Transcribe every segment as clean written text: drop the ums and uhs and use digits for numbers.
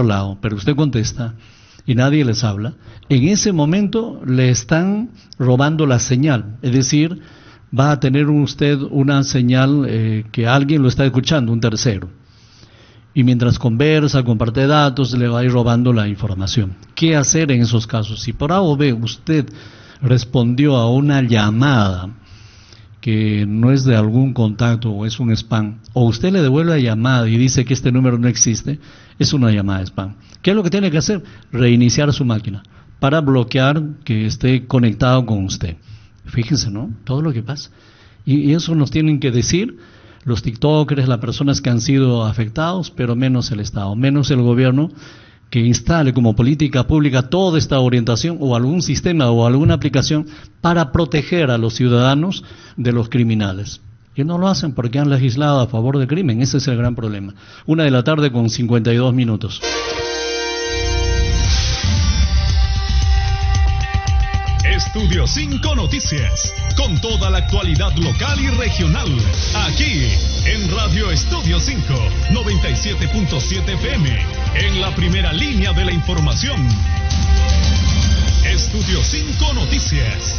otro lado, pero usted contesta y nadie les habla, en ese momento le están robando la señal, es decir, va a tener usted una señal que alguien lo está escuchando, un tercero. Y mientras conversa, comparte datos, le va a ir robando la información. ¿Qué hacer en esos casos? Si por A o B usted respondió a una llamada que no es de algún contacto o es un spam, o usted le devuelve la llamada y dice que este número no existe, es una llamada spam. ¿Qué es lo que tiene que hacer? Reiniciar su máquina para bloquear que esté conectado con usted. Fíjense, ¿no? Todo lo que pasa. Y eso nos tienen que decir los tiktokers, las personas que han sido afectados, pero menos el Estado, menos el gobierno, que instale como política pública toda esta orientación o algún sistema o alguna aplicación para proteger a los ciudadanos de los criminales. Y no lo hacen porque han legislado a favor del crimen, ese es el gran problema. 1:00 con 52 minutos. Estudio 5 Noticias, con toda la actualidad local y regional, aquí en Radio Estudio 5, 97.7 FM, en la primera línea de la información. Estudio 5 Noticias.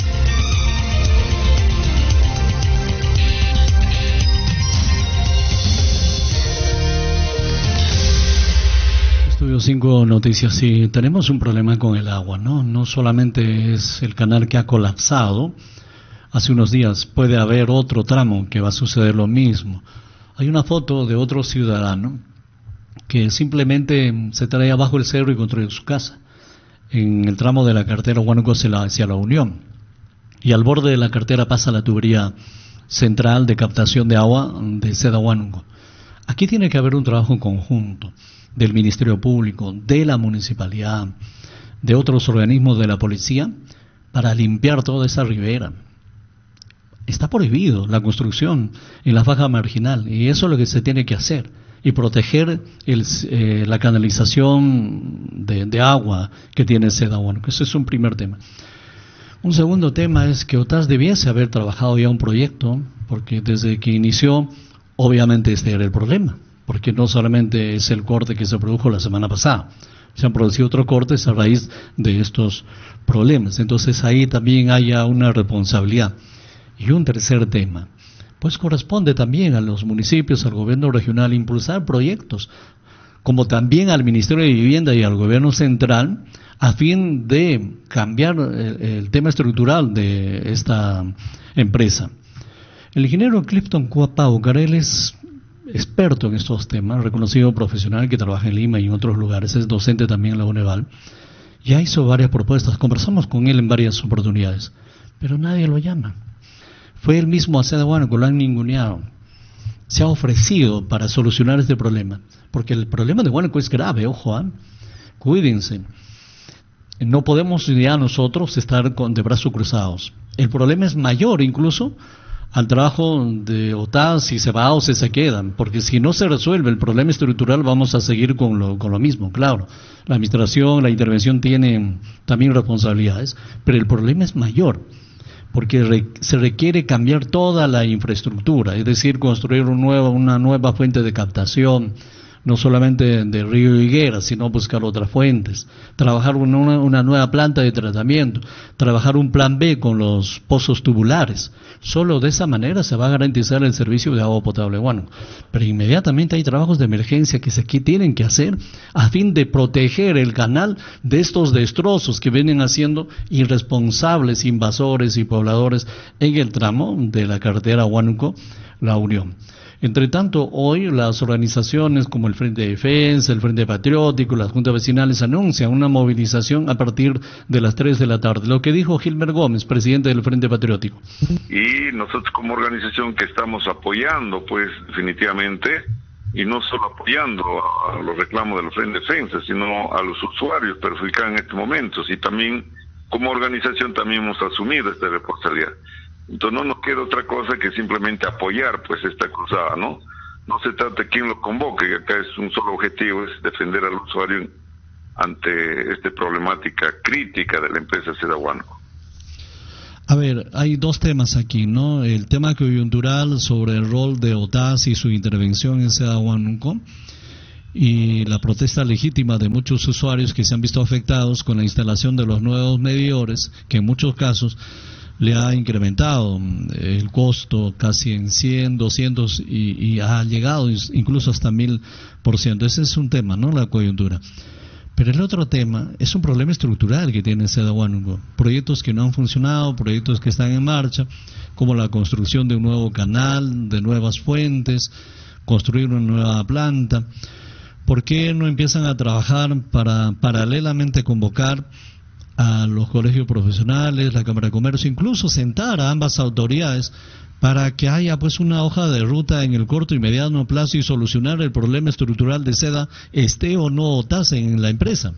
Estudio 5 Noticias. Sí, tenemos un problema con el agua, ¿no? No solamente es el canal que ha colapsado hace unos días, puede haber otro tramo que va a suceder lo mismo. Hay una foto de otro ciudadano que simplemente se trae abajo el cerro y construyó su casa en el tramo de la carretera Huánuco hacia la Unión. Y al borde de la carretera pasa la tubería central de captación de agua de Seda Huánuco. Aquí tiene que haber un trabajo conjunto del Ministerio Público, de la Municipalidad, de otros organismos de la policía, para limpiar toda esa ribera. Está prohibido la construcción en la faja marginal, y eso es lo que se tiene que hacer, y proteger la canalización de agua que tiene Seda Huánuco. Ese es un primer tema. Un segundo tema es que OTAS debiese haber trabajado ya un proyecto, porque desde que inició, obviamente este era el problema, porque no solamente es el corte que se produjo la semana pasada, se han producido otros cortes a raíz de estos problemas. Entonces ahí también haya una responsabilidad. Y un tercer tema, pues corresponde también a los municipios, al gobierno regional, impulsar proyectos, como también al Ministerio de Vivienda y al gobierno central, a fin de cambiar el tema estructural de esta empresa. El ingeniero Clifton Cuapao Carel es experto en estos temas, reconocido profesional que trabaja en Lima y en otros lugares, es docente también en la UNEVAL, ya hizo varias propuestas, conversamos con él en varias oportunidades, pero nadie lo llama. Fue él mismo a Seda Huánuco, lo han ninguneado, se ha ofrecido para solucionar este problema, porque el problema de Huánuco es grave, ojo, cuídense, no podemos ya nosotros estar de brazos cruzados, el problema es mayor incluso al trabajo de OTAS, si se va o se quedan, porque si no se resuelve el problema estructural vamos a seguir con lo mismo, claro. La administración, la intervención tienen también responsabilidades, pero el problema es mayor, porque se requiere cambiar toda la infraestructura, es decir, construir una nueva fuente de captación, no solamente de Río Higuera, sino buscar otras fuentes, trabajar una nueva planta de tratamiento, trabajar un plan B con los pozos tubulares. Solo de esa manera se va a garantizar el servicio de agua potable Huánuco. Pero inmediatamente hay trabajos de emergencia que se tienen que hacer a fin de proteger el canal de estos destrozos que vienen haciendo irresponsables invasores y pobladores en el tramo de la carretera Huánuco-La Unión. Entre tanto, hoy las organizaciones como el Frente de Defensa, el Frente Patriótico, las juntas vecinales anuncian una movilización a partir de las 3 de la tarde. Lo que dijo Gilmer Gómez, presidente del Frente Patriótico. Y nosotros como organización que estamos apoyando, pues definitivamente, y no solo apoyando a los reclamos de los Frente de Defensa, sino a los usuarios perjudicados en estos momentos. Y también como organización también hemos asumido esta responsabilidad. Entonces no nos queda otra cosa que simplemente apoyar pues esta cruzada, ¿no? No se trata de quién lo convoque, que acá es un solo objetivo, es defender al usuario ante esta problemática crítica de la empresa Seda Huánuco. A ver, hay dos temas aquí, ¿no? El tema coyuntural sobre el rol de OTAS y su intervención en Seda Huánuco, y la protesta legítima de muchos usuarios que se han visto afectados con la instalación de los nuevos medidores, que en muchos casos le ha incrementado el costo casi en 100, 200 y ha llegado incluso hasta 1000%. Ese es un tema, ¿no? La coyuntura. Pero el otro tema es un problema estructural que tiene Seda Huánuco. Proyectos que no han funcionado, proyectos que están en marcha, como la construcción de un nuevo canal, de nuevas fuentes, construir una nueva planta. ¿Por qué no empiezan a trabajar para paralelamente convocar a los colegios profesionales, la Cámara de Comercio, incluso sentar a ambas autoridades para que haya pues una hoja de ruta en el corto y mediano plazo y solucionar el problema estructural de Seda, esté o no tasa en la empresa?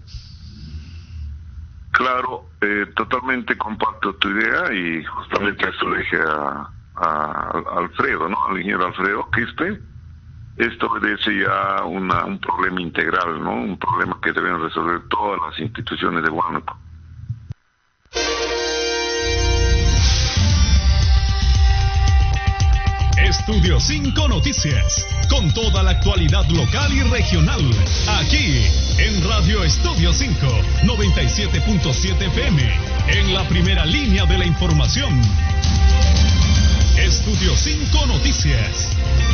Claro, totalmente comparto tu idea y justamente eso le dije a Alfredo, ¿no? Al ingeniero Alfredo Quispe. Esto obedece ya a un problema integral, ¿no? Un problema que deben resolver todas las instituciones de Huánuco. Estudio 5 Noticias, con toda la actualidad local y regional, aquí en Radio Estudio 5, 97.7 FM, en la primera línea de la información. Estudio 5 Noticias.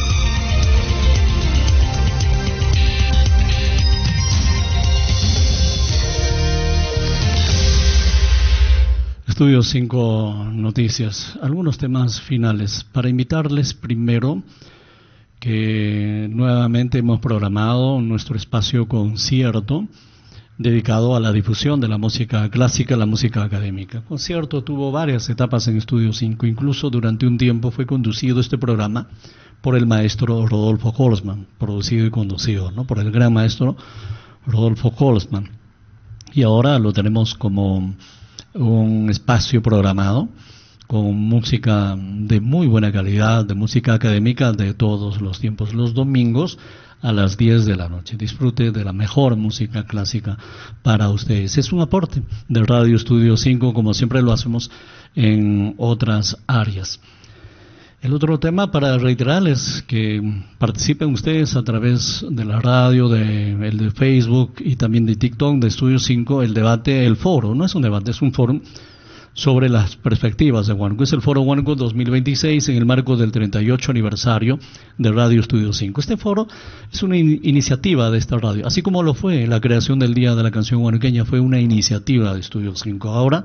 Estudio 5 Noticias. Algunos temas finales. Para invitarles primero que nuevamente hemos programado nuestro espacio concierto dedicado a la difusión de la música clásica, la música académica. El concierto tuvo varias etapas en Estudio 5. Incluso durante un tiempo fue conducido este programa por el maestro Rodolfo Holzman, producido y conducido, ¿no? Por el gran maestro Rodolfo Holzman. Y ahora lo tenemos como un espacio programado con música de muy buena calidad, de música académica de todos los tiempos, los domingos a las 10 de la noche. Disfrute de la mejor música clásica para ustedes. Es un aporte de Radio Estudio 5, como siempre lo hacemos en otras áreas. El otro tema, para reiterarles que participen ustedes a través de la radio, el de Facebook y también de TikTok de Estudio 5, el debate, el foro, no es un debate, es un foro sobre las perspectivas de Huánuco. Es el Foro Huánuco 2026 en el marco del 38 aniversario de Radio Estudio 5. Este foro es una iniciativa de esta radio, así como lo fue la creación del Día de la Canción Huanuqueña, fue una iniciativa de Estudio 5. Ahora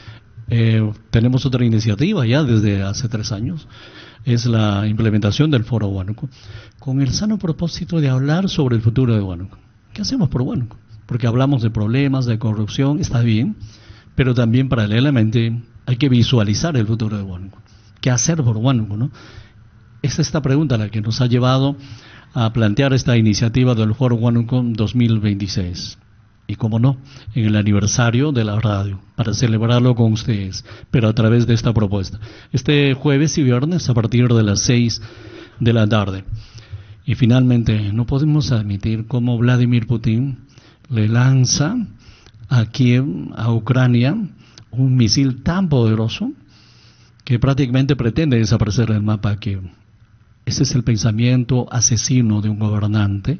tenemos otra iniciativa ya desde hace 3 años, es la implementación del Foro Huánuco, con el sano propósito de hablar sobre el futuro de Huánuco. ¿Qué hacemos por Huánuco? Porque hablamos de problemas, de corrupción, está bien, pero también paralelamente hay que visualizar el futuro de Huánuco. ¿Qué hacer por Huánuco, no? Es esta pregunta la que nos ha llevado a plantear esta iniciativa del Foro Huánuco 2026. Y cómo no, en el aniversario de la radio, para celebrarlo con ustedes, pero a través de esta propuesta. Este jueves y viernes a partir de las 6 de la tarde. Y finalmente, no podemos admitir cómo Vladimir Putin le lanza a Kiev, a Ucrania, un misil tan poderoso que prácticamente pretende desaparecer del mapa a Kiev. Ese es el pensamiento asesino de un gobernante.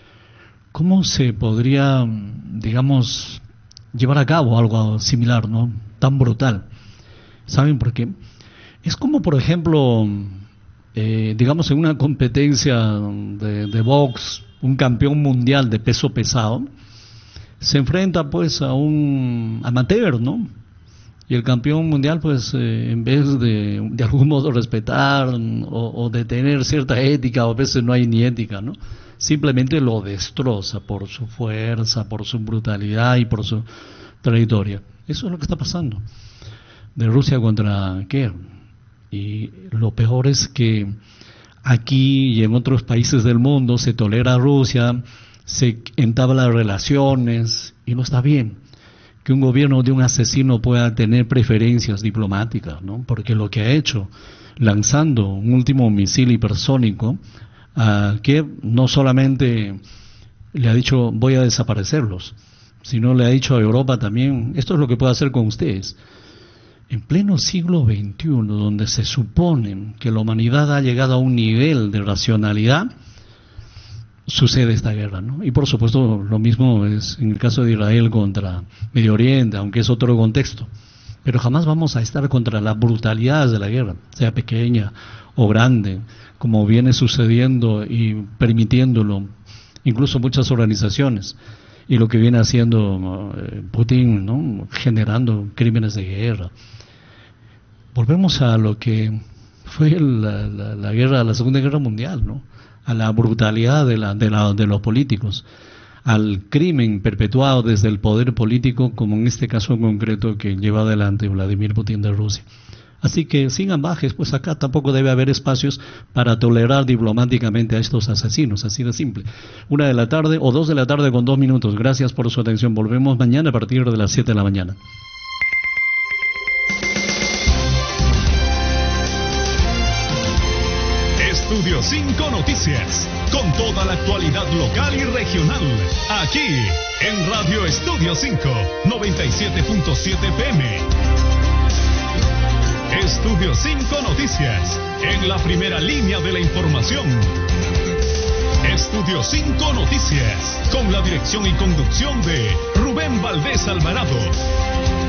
¿Cómo se podría, digamos, llevar a cabo algo similar, ¿no? Tan brutal? ¿Saben por qué? Es como, por ejemplo, digamos, en una competencia de box, un campeón mundial de peso pesado se enfrenta pues a un amateur, ¿no? Y el campeón mundial pues en vez de algún modo respetar o de tener cierta ética, o a veces no hay ni ética, ¿no? Simplemente lo destroza por su fuerza, por su brutalidad y por su trayectoria. Eso es lo que está pasando de Rusia contra Kiev. Y lo peor es que aquí y en otros países del mundo se tolera a Rusia, se entabla relaciones y no está bien que un gobierno de un asesino pueda tener preferencias diplomáticas, ¿no? Porque lo que ha hecho, lanzando un último misil hipersónico a Kiev, no solamente le ha dicho voy a desaparecerlos, sino le ha dicho a Europa también, esto es lo que puedo hacer con ustedes. En pleno siglo XXI, donde se supone que la humanidad ha llegado a un nivel de racionalidad, sucede esta guerra, ¿no? Y por supuesto lo mismo es en el caso de Israel contra Medio Oriente, aunque es otro contexto. Pero jamás vamos a estar contra la brutalidad de la guerra, sea pequeña o grande, como viene sucediendo y permitiéndolo incluso muchas organizaciones. Y lo que viene haciendo Putin, ¿no? Generando crímenes de guerra. Volvemos a lo que fue la guerra, la Segunda Guerra Mundial, ¿no? A la brutalidad de los políticos, al crimen perpetuado desde el poder político, como en este caso en concreto que lleva adelante Vladimir Putin de Rusia. Así que sin ambajes, pues acá tampoco debe haber espacios para tolerar diplomáticamente a estos asesinos, así de simple. 1 de la tarde o 2 de la tarde con 2 minutos. Gracias por su atención. Volvemos mañana a partir de las 7 de la mañana. Estudio 5 Noticias, con toda la actualidad local y regional, aquí en Radio Estudio 5, 97.7 FM. Estudio 5 Noticias, en la primera línea de la información. Estudio 5 Noticias, con la dirección y conducción de Rubén Valdés Alvarado.